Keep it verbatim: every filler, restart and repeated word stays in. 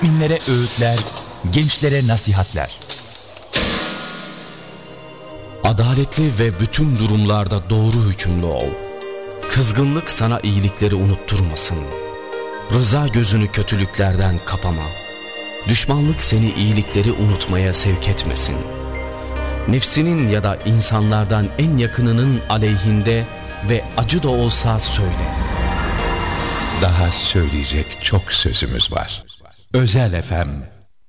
müminlere öğütler, gençlere nasihatler. Adaletli ve bütün durumlarda doğru hükümlü ol. Kızgınlık sana iyilikleri unutturmasın. Rıza gözünü kötülüklerden kapama. Düşmanlık seni iyilikleri unutmaya sevk etmesin. Nefsinin ya da insanlardan en yakınının aleyhinde ve acı da olsa söyle. Daha söyleyecek çok sözümüz var. Özel F M